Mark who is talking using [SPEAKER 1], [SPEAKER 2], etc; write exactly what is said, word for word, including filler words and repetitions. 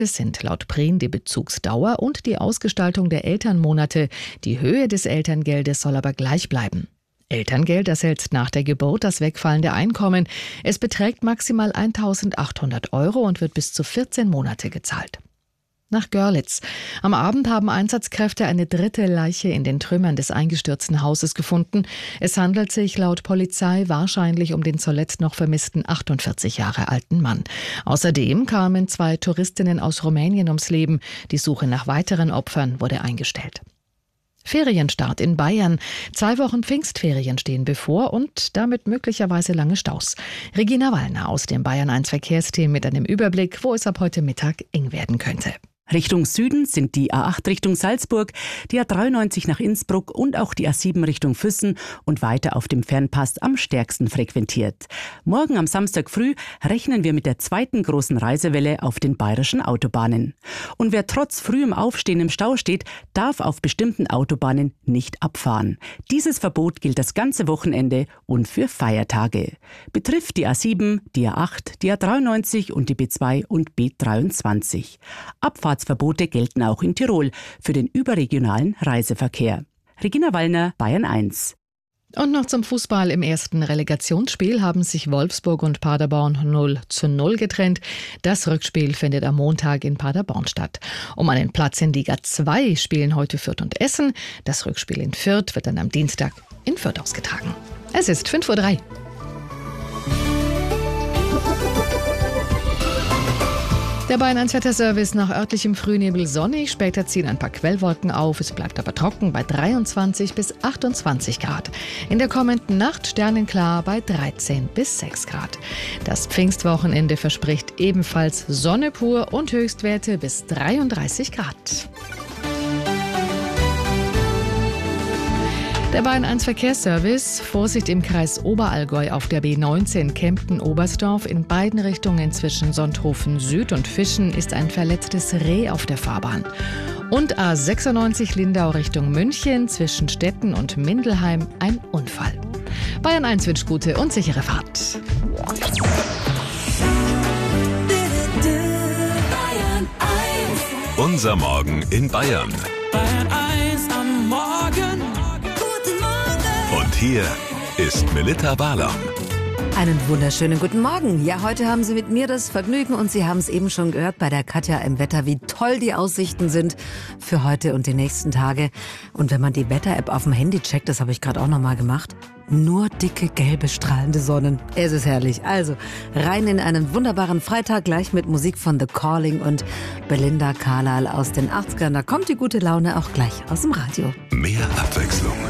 [SPEAKER 1] Es sind laut Prien die Bezugsdauer und die Ausgestaltung der Elternmonate. Die Höhe des Elterngeldes soll aber gleich bleiben. Elterngeld ersetzt nach der Geburt das wegfallende Einkommen. Es beträgt maximal eintausendachthundert Euro und wird bis zu vierzehn Monate gezahlt. Nach Görlitz. Am Abend haben Einsatzkräfte eine dritte Leiche in den Trümmern des eingestürzten Hauses gefunden. Es handelt sich laut Polizei wahrscheinlich um den zuletzt noch vermissten achtundvierzig Jahre alten Mann. Außerdem kamen zwei Touristinnen aus Rumänien ums Leben. Die Suche nach weiteren Opfern wurde eingestellt. Ferienstart in Bayern. Zwei Wochen Pfingstferien stehen bevor und damit möglicherweise lange Staus. Regina Wallner aus dem Bayern eins Verkehrsteam mit einem Überblick, wo es ab heute Mittag eng werden könnte.
[SPEAKER 2] Richtung Süden sind die A acht Richtung Salzburg, die A dreiundneunzig nach Innsbruck und auch die A sieben Richtung Füssen und weiter auf dem Fernpass am stärksten frequentiert. Morgen am Samstag früh rechnen wir mit der zweiten großen Reisewelle auf den bayerischen Autobahnen. Und wer trotz frühem Aufstehen im Stau steht, darf auf bestimmten Autobahnen nicht abfahren. Dieses Verbot gilt das ganze Wochenende und für Feiertage. Betrifft die A sieben, die A acht, die A dreiundneunzig und die B zwei und B dreiundzwanzig. Abfahrt Verbote gelten auch in Tirol für den überregionalen Reiseverkehr. Regina Wallner, Bayern eins.
[SPEAKER 1] Und noch zum Fußball. Im ersten Relegationsspiel haben sich Wolfsburg und Paderborn null zu null getrennt. Das Rückspiel findet am Montag in Paderborn statt. Um einen Platz in Liga zwei spielen heute Fürth und Essen. Das Rückspiel in Fürth wird dann am Dienstag in Fürth ausgetragen. Es ist fünf Uhr drei. Der Bayern eins Wetterservice: nach örtlichem Frühnebel sonnig, später ziehen ein paar Quellwolken auf, es bleibt aber trocken bei dreiundzwanzig bis achtundzwanzig Grad. In der kommenden Nacht sternenklar bei dreizehn bis sechs Grad. Das Pfingstwochenende verspricht ebenfalls Sonne pur und Höchstwerte bis dreiunddreißig Grad. Der Bayern eins Verkehrsservice: Vorsicht im Kreis Oberallgäu auf der B neunzehn Kempten-Oberstdorf. In beiden Richtungen zwischen Sonthofen Süd und Fischen ist ein verletztes Reh auf der Fahrbahn. Und A sechsundneunzig Lindau Richtung München zwischen Stetten und Mindelheim ein Unfall. Bayern eins wünscht gute und sichere Fahrt.
[SPEAKER 3] Unser Morgen in Bayern.
[SPEAKER 4] Bayern eins am Morgen.
[SPEAKER 3] Und hier ist Melitta Barlaum.
[SPEAKER 5] Einen wunderschönen guten Morgen. Ja, heute haben Sie mit mir das Vergnügen und Sie haben es eben schon gehört bei der Katja im Wetter, wie toll die Aussichten sind für heute und die nächsten Tage. Und wenn man die Wetter-App auf dem Handy checkt, das habe ich gerade auch nochmal gemacht, nur dicke, gelbe, strahlende Sonnen. Es ist herrlich. Also rein in einen wunderbaren Freitag, gleich mit Musik von The Calling und Belinda Carlisle aus den achtzigern. Da kommt die gute Laune auch gleich aus dem Radio.
[SPEAKER 3] Mehr Abwechslung,